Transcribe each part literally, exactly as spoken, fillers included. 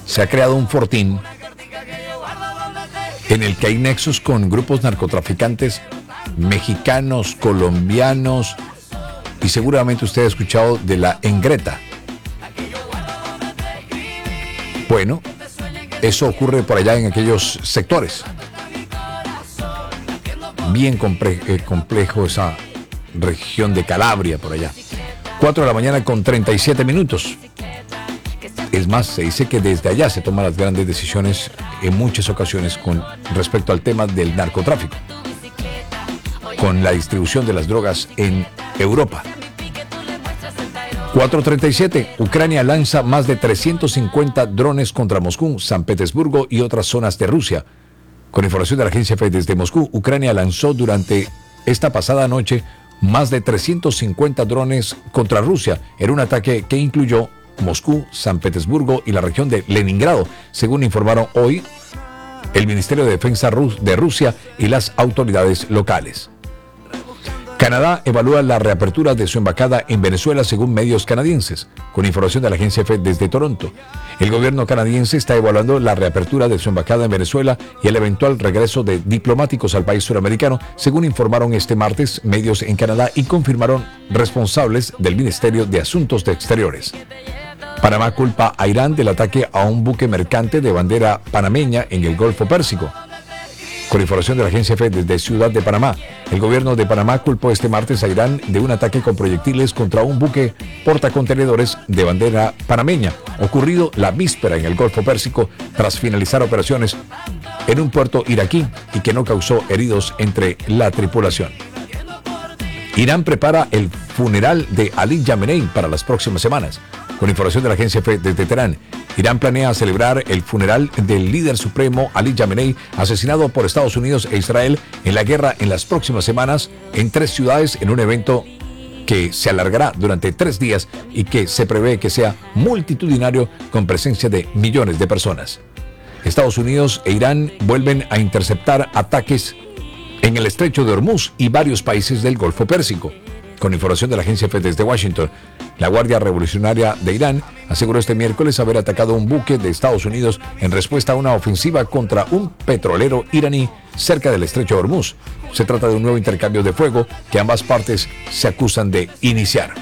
se ha creado un fortín en el que hay nexos con grupos narcotraficantes mexicanos, colombianos, y seguramente usted ha escuchado de la Engreta. Bueno, eso ocurre por allá en aquellos sectores. Bien compre- eh, complejo esa región de Calabria por allá. cuatro de la mañana con treinta y siete minutos. Es más, se dice que desde allá se toman las grandes decisiones en muchas ocasiones con respecto al tema del narcotráfico, con la distribución de las drogas en Europa. cuatro treinta y siete. Ucrania lanza más de trescientos cincuenta drones contra Moscú, San Petersburgo y otras zonas de Rusia. Con información de la agencia F E desde Moscú, Ucrania lanzó durante esta pasada noche más de trescientos cincuenta drones contra Rusia en un ataque que incluyó Moscú, San Petersburgo y la región de Leningrado, según informaron hoy el Ministerio de Defensa de Rusia y las autoridades locales. Canadá evalúa la reapertura de su embajada en Venezuela según medios canadienses, con información de la agencia F E desde Toronto. El gobierno canadiense está evaluando la reapertura de su embajada en Venezuela y el eventual regreso de diplomáticos al país suramericano, según informaron este martes medios en Canadá y confirmaron responsables del Ministerio de Asuntos de Exteriores. Panamá culpa a Irán del ataque a un buque mercante de bandera panameña en el Golfo Pérsico. Con información de la agencia F E desde Ciudad de Panamá, el gobierno de Panamá culpó este martes a Irán de un ataque con proyectiles contra un buque portacontenedores de bandera panameña, ocurrido la víspera en el Golfo Pérsico tras finalizar operaciones en un puerto iraquí y que no causó heridos entre la tripulación. Irán prepara el funeral de Ali Khamenei para las próximas semanas. Con información de la agencia F E desde Teherán, Irán planea celebrar el funeral del líder supremo Ali Khamenei, asesinado por Estados Unidos e Israel en la guerra en las próximas semanas en tres ciudades en un evento que se alargará durante tres días y que se prevé que sea multitudinario con presencia de millones de personas. Estados Unidos e Irán vuelven a interceptar ataques en el estrecho de Hormuz y varios países del Golfo Pérsico. Con información de la agencia F E desde Washington, la Guardia Revolucionaria de Irán aseguró este miércoles haber atacado un buque de Estados Unidos en respuesta a una ofensiva contra un petrolero iraní cerca del estrecho de Hormuz. Se trata de un nuevo intercambio de fuego que ambas partes se acusan de iniciar.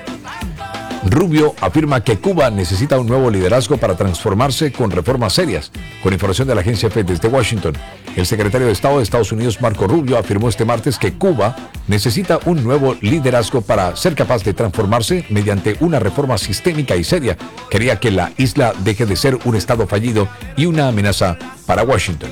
Rubio afirma que Cuba necesita un nuevo liderazgo para transformarse con reformas serias. Con información de la agencia F E desde Washington, el secretario de Estado de Estados Unidos, Marco Rubio, afirmó este martes que Cuba necesita un nuevo liderazgo para ser capaz de transformarse mediante una reforma sistémica y seria. Quería que la isla deje de ser un estado fallido y una amenaza para Washington.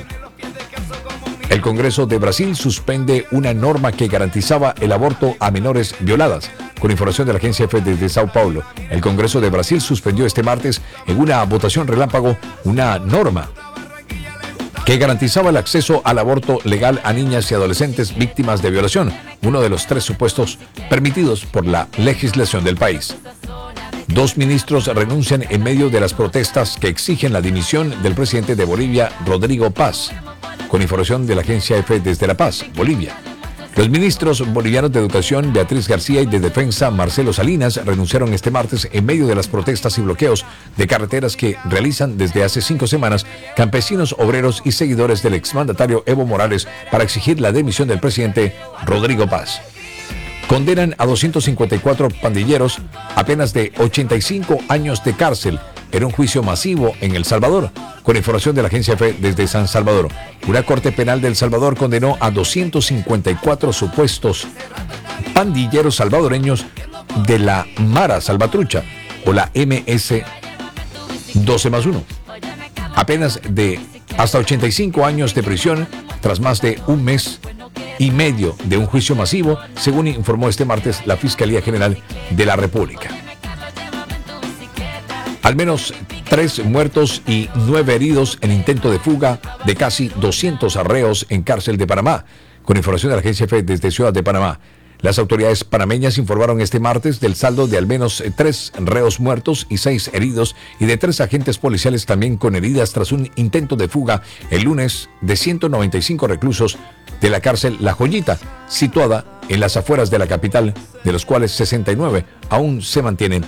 El Congreso de Brasil suspende una norma que garantizaba el aborto a menores violadas. Con información de la agencia F E desde Sao Paulo, el Congreso de Brasil suspendió este martes en una votación relámpago una norma que garantizaba el acceso al aborto legal a niñas y adolescentes víctimas de violación, uno de los tres supuestos permitidos por la legislación del país. Dos ministros renuncian en medio de las protestas que exigen la dimisión del presidente de Bolivia, Rodrigo Paz. Con información de la agencia F E desde La Paz, Bolivia. Los ministros bolivianos de Educación, Beatriz García, y de Defensa, Marcelo Salinas, renunciaron este martes en medio de las protestas y bloqueos de carreteras que realizan desde hace cinco semanas campesinos, obreros y seguidores del exmandatario Evo Morales para exigir la dimisión del presidente Rodrigo Paz. Condenan a doscientos cincuenta y cuatro pandilleros a penas de ochenta y cinco años de cárcel en un juicio masivo en El Salvador. Con información de la agencia F E desde San Salvador, una corte penal de El Salvador condenó a doscientos cincuenta y cuatro supuestos pandilleros salvadoreños de la Mara Salvatrucha o la M S doce más uno a penas de hasta ochenta y cinco años de prisión tras más de un mes y medio de un juicio masivo, según informó este martes la Fiscalía General de la República. Al menos tres muertos y nueve heridos en intento de fuga de casi doscientos reos en cárcel de Panamá. Con información de la agencia F E desde Ciudad de Panamá, las autoridades panameñas informaron este martes del saldo de al menos tres reos muertos y seis heridos y de tres agentes policiales también con heridas tras un intento de fuga el lunes de ciento noventa y cinco reclusos de la cárcel La Joyita, situada en las afueras de la capital, de los cuales sesenta y nueve aún se mantienen